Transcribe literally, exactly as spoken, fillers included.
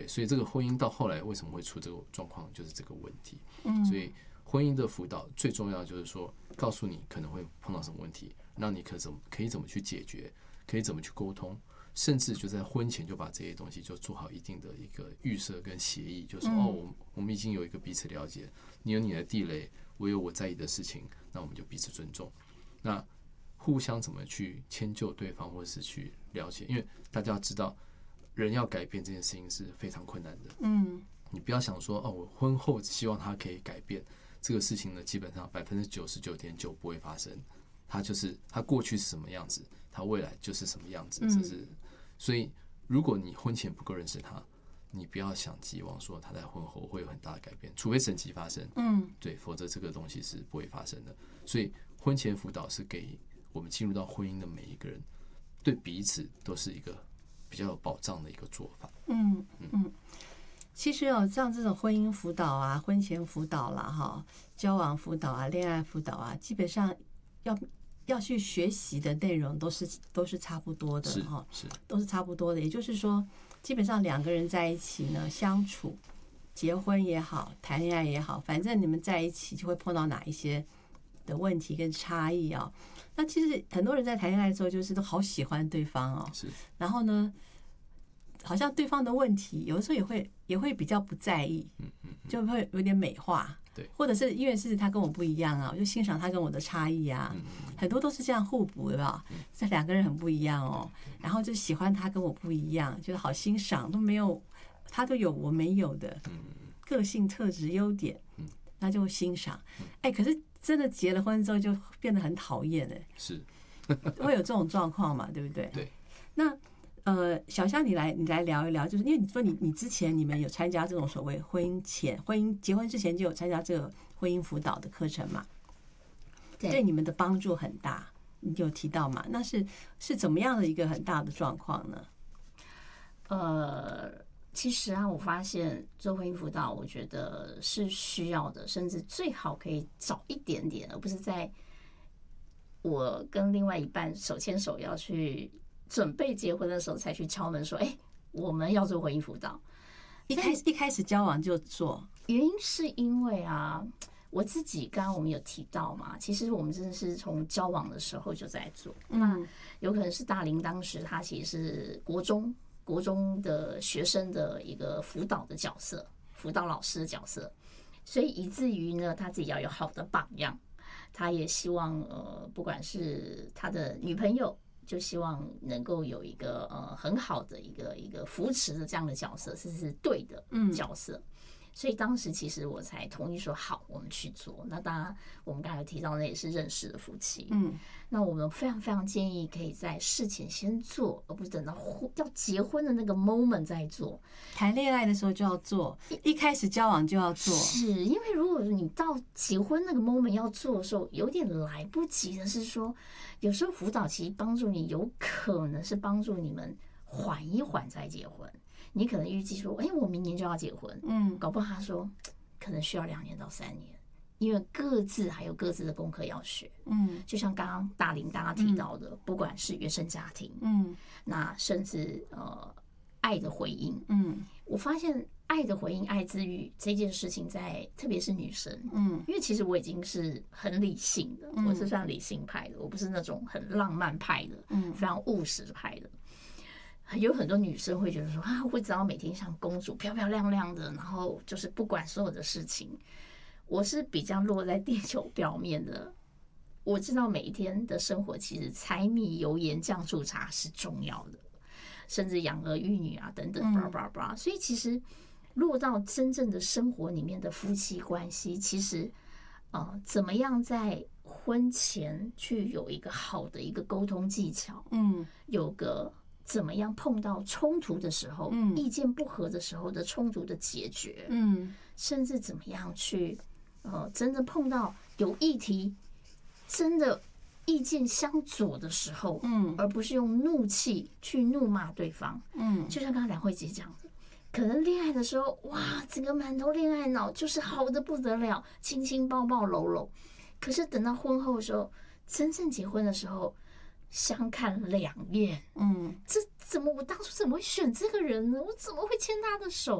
所以这个婚姻到后来为什么会出这个状况，就是这个问题。嗯，所以婚姻的辅导最重要就是说，告诉你可能会碰到什么问题，让你可怎么可以怎么去解决，可以怎么去沟通，甚至就在婚前就把这些东西就做好一定的一个预设跟协议，就是说、嗯、哦，我我们已经有一个彼此了解，你有你的地雷，我有我在意的事情，那我们就彼此尊重。那互相怎么去迁就对方，或是去了解，因为大家要知道，人要改变这件事情是非常困难的。嗯，你不要想说哦，我婚后希望他可以改变这个事情呢，基本上百分之九十九点九不会发生。他就是他过去是什么样子，他未来就是什么样子。这是所以，如果你婚前不够认识他，你不要想寄望说他在婚后会有很大的改变，除非神迹发生。嗯，对，否则这个东西是不会发生的。所以，婚前辅导是给我们进入到婚姻的每一个人，对彼此都是一个比较有保障的一个做法。 嗯嗯，其实哦，像这种婚姻辅导啊、婚前辅导啦、哈、交往辅导啊、恋爱辅导啊，基本上要要去学习的内容都是都是差不多的哈， 是都是差不多的。也就是说，基本上两个人在一起呢，相处、结婚也好，谈恋爱也好，反正你们在一起就会碰到哪一些的问题跟差异啊。那其实很多人在谈恋爱的时候，就是都好喜欢对方哦， 是。 然后呢，好像对方的问题，有的时候也会也会比较不在意，就会有点美化， 对， 或者是因为是他跟我不一样啊，我就欣赏他跟我的差异啊，很多都是这样互补的吧。这两个人很不一样哦，然后就喜欢他跟我不一样，就是好欣赏，都没有他都有我没有的个性特质优点，那就欣赏。哎，可是真的结了婚之后就变得很讨厌哎， 是会有这种状况嘛，对不对？ 对。 那呃，小香你来你来聊一聊，就是因为你说你你之前你们有参加这种所谓婚姻前婚姻结婚之前就有参加这个婚姻辅导的课程嘛，对，对你们的帮助很大，你有提到嘛？那是是怎么样的一个很大的状况呢？ 呃，其实啊，我发现做婚姻辅导，我觉得是需要的，甚至最好可以早一点点，而不是在我跟另外一半手牵手要去准备结婚的时候才去敲门说，哎、欸，我们要做婚姻辅导。 一开始一开始交往就做， 原因是因为啊，我自己刚刚我们有提到嘛，其实我们真的是从交往的时候就在做。嗯、那有可能是大林当时他其实是国中国中的学生的一个辅导的角色，辅导老师的角色，所以以至于呢，他自己要有好的榜样，他也希望呃，不管是他的女朋友。就希望能够有一个呃很好的一个一个扶持的这样的角色，是是对的角色，嗯、所以当时其实我才同意说好，我们去做。那当然，我们刚才提到那也是认识的夫妻，嗯，那我们非常非常建议可以在事前先做，而不是等到要结婚的那个 moment 再做。 谈恋爱的时候就要做，一开始交往就要做， 是因为如果你到结婚那个 moment 要做的时候，有点来不及的是说。有时候辅导其实帮助你，有可能是帮助你们缓一缓再结婚。你可能预计说，哎、欸，我明年就要结婚，嗯，搞不好他说可能需要两年到三年，因为各自还有各自的功课要学，嗯，就像刚刚大林大家提到的，嗯、不管是原生家庭，嗯，那甚至呃爱的回应，嗯，我发现。爱的回应、爱之语这件事情在，特别是女生，嗯，因为其实我已经是很理性的，我是算理性派的，我不是那种很浪漫派的，嗯，非常务实派的。有很多女生会觉得说啊，我只要每天像公主漂漂亮亮的，然后就是不管所有的事情。我是比较落在地球表面的，我知道每一天的生活其实柴米油盐酱醋茶是重要的，甚至养儿育女啊等等，巴拉巴拉巴拉。所以其实。落到真正的生活里面的夫妻关系，其实，呃，怎么样在婚前去有一个好的一个沟通技巧，嗯，有个怎么样碰到冲突的时候，嗯，意见不合的时候的冲突的解决，嗯，甚至怎么样去，呃，真的碰到有议题，真的意见相左的时候，嗯，而不是用怒气去怒骂对方，嗯，就像刚刚梁慧姐讲的。可能恋爱的时候，哇，整个满头恋爱脑，就是好的不得了，亲亲抱抱搂搂。可是等到婚后的时候，真正结婚的时候，相看两厌。嗯，这怎么我当初怎么会选这个人呢？我怎么会牵他的手？